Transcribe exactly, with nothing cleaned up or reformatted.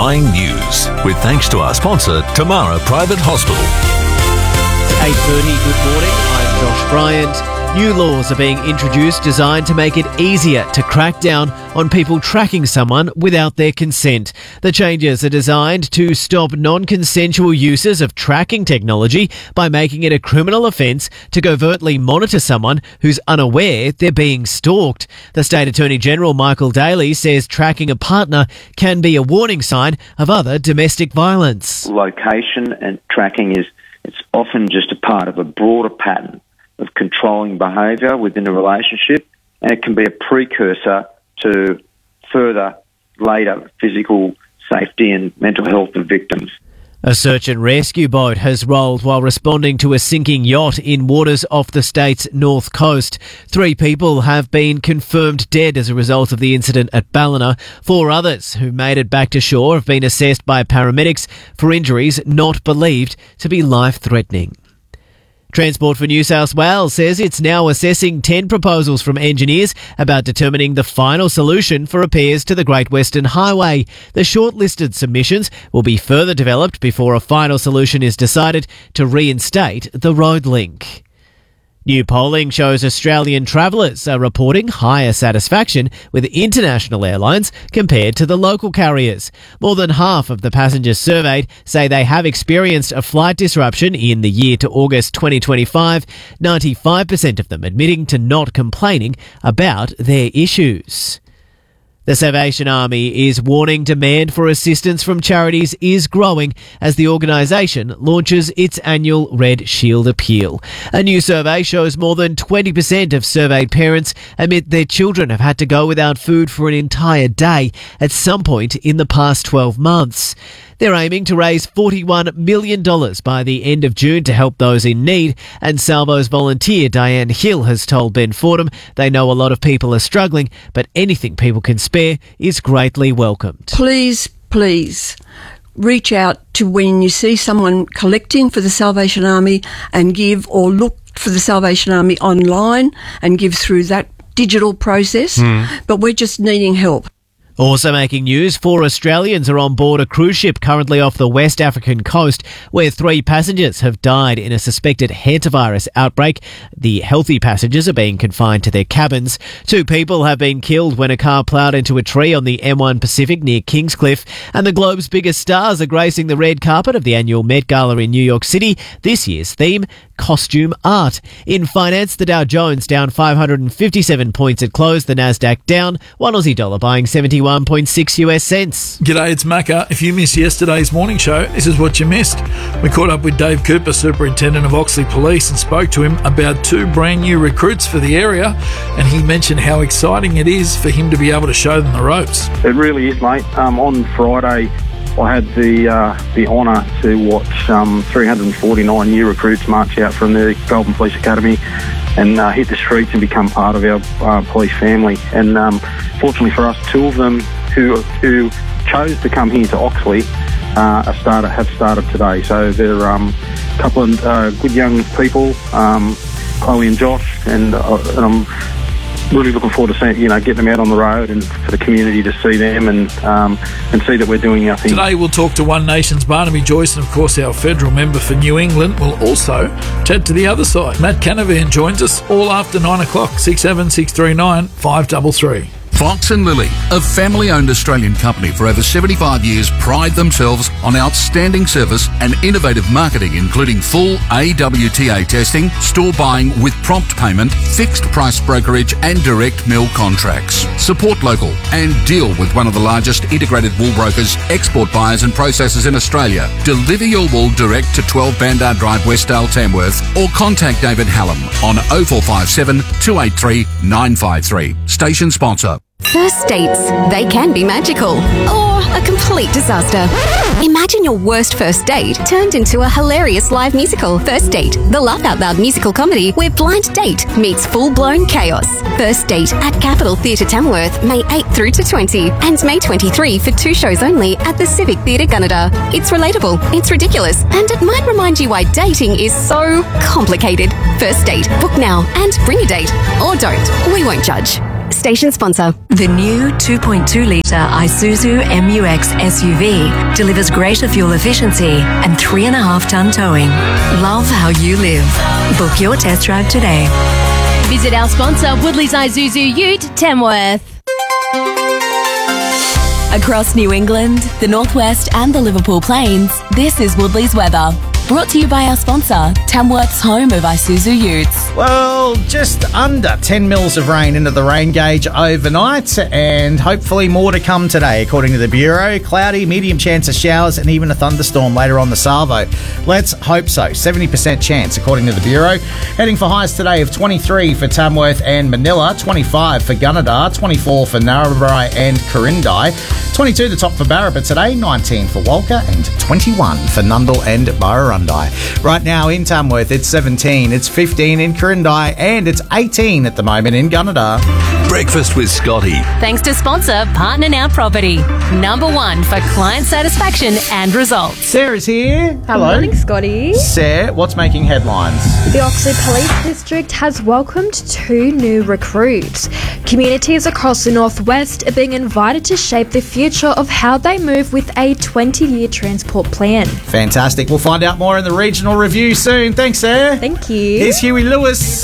Flying News, with thanks to our sponsor, Tamara Private Hospital. eight thirty, good morning. I'm Josh Bryant. New laws are being introduced designed to make it easier to crack down on people tracking someone without their consent. The changes are designed to stop non-consensual uses of tracking technology by making it a criminal offence to covertly monitor someone who's unaware they're being stalked. The State Attorney General, Michael Daly, says tracking a partner can be a warning sign of other domestic violence. Location and tracking is it's often just a part of a broader pattern of controlling behaviour within a relationship, and it can be a precursor to further later physical safety and mental health of victims. A search and rescue boat has rolled while responding to a sinking yacht in waters off the state's north coast. Three people have been confirmed dead as a result of the incident at Ballina. Four others who made it back to shore have been assessed by paramedics for injuries not believed to be life-threatening. Transport for New South Wales says it's now assessing ten proposals from engineers about determining the final solution for repairs to the Great Western Highway. The shortlisted submissions will be further developed before a final solution is decided to reinstate the road link. New polling shows Australian travellers are reporting higher satisfaction with international airlines compared to the local carriers. More than half of the passengers surveyed say they have experienced a flight disruption in the year to August twenty twenty-five, ninety-five percent of them admitting to not complaining about their issues. The Salvation Army is warning demand for assistance from charities is growing as the organisation launches its annual Red Shield appeal. A new survey shows more than twenty percent of surveyed parents admit their children have had to go without food for an entire day at some point in the past twelve months. They're aiming to raise forty-one million dollars by the end of June to help those in need, and Salvo's volunteer Diane Hill has told Ben Fordham they know a lot of people are struggling, but anything people can spare is greatly welcomed. Please, please reach out to when you see someone collecting for the Salvation Army and give, or look for the Salvation Army online and give through that digital process, mm. but we're just needing help. Also making news, four Australians are on board a cruise ship currently off the West African coast, where three passengers have died in a suspected hantavirus outbreak. The healthy passengers are being confined to their cabins. Two people have been killed when a car ploughed into a tree on the M one Pacific near Kingscliff, and the globe's biggest stars are gracing the red carpet of the annual Met Gala in New York City. This year's theme, costume art. In finance, the Dow Jones down five hundred fifty-seven points at close, the Nasdaq down, one Aussie dollar buying seventy-one point six US cents. G'day, it's Macca. If you missed yesterday's morning show, this is what you missed. We caught up with Dave Cooper, Superintendent of Oxley Police, and spoke to him about two brand new recruits for the area, and he mentioned how exciting it is for him to be able to show them the ropes. It really is, mate. Um, on Friday, I had the uh, the honour to watch um, three hundred forty-nine new recruits march out from the Goulburn Police Academy and uh, hit the streets and become part of our uh, police family. And um, fortunately for us, two of them who who chose to come here to Oxley uh, are started, have started today. So they're um, a couple of uh, good young people, um, Chloe and Josh, and, uh, and I'm really looking forward to seeing, you know, getting them out on the road and for the community to see them and um, and see that we're doing our thing. Today we'll talk to One Nation's Barnaby Joyce, and of course our federal member for New England will also chat to the other side. Matt Canavan joins us all after nine o'clock, six seven six three nine five three three. Fox and Lily, a family-owned Australian company for over seventy-five years, pride themselves on outstanding service and innovative marketing, including full A W T A testing, store buying with prompt payment, fixed price brokerage and direct mill contracts. Support local and deal with one of the largest integrated wool brokers, export buyers and processors in Australia. Deliver your wool direct to twelve Bandar Drive, Westdale, Tamworth, or contact David Hallam on oh four five seven, two eight three, nine five three. Station sponsor. First dates, they can be magical or a complete disaster. Imagine your worst first date turned into a hilarious live musical. First Date, the laugh out loud musical comedy where blind date meets full-blown chaos. First Date at Capitol Theatre Tamworth, May eighth through to twentieth, and May twenty-third for two shows only at the Civic Theatre Gunnedah. It's relatable, it's ridiculous, and it might remind you why dating is so complicated. First Date, book now and bring a date. Or don't, we won't judge. Station sponsor. The new two point two litre Isuzu M U X S U V delivers greater fuel efficiency and three and a half tonne towing. Love how you live. Book your test drive today. Visit our sponsor, Woodley's Isuzu Ute, Tamworth. Across New England, the Northwest and the Liverpool Plains, this is Woodley's weather. Brought to you by our sponsor, Tamworth's home of Isuzu Utes. Well, just under ten mils of rain into the rain gauge overnight, and hopefully more to come today, according to the Bureau. Cloudy, medium chance of showers, and even a thunderstorm later on the Savo. Let's hope so. seventy percent chance, according to the Bureau. Heading for highs today of twenty-three for Tamworth and Manila, twenty-five for Gunnedah, twenty-four for Narrabri and Corindai, twenty-two the top for Barraba today, nineteen for Walker, and twenty-one for Nundle and Burrarundai. Right now in Tamworth, it's seventeen, it's fifteen in Corindai, and it's eighteen at the moment in Gunnedah. Breakfast with Scotty. Thanks to sponsor Partner Now Property. Number one for client satisfaction and results. Sarah's here. Hello. Good morning, Scotty. Sarah, what's making headlines? The Oxley Police District has welcomed two new recruits. Communities across the Northwest are being invited to shape the future of how they move with a twenty-year transport plan. Fantastic. We'll find out more in the regional review soon. Thanks, Sarah. Thank you. Here's Huey Lewis.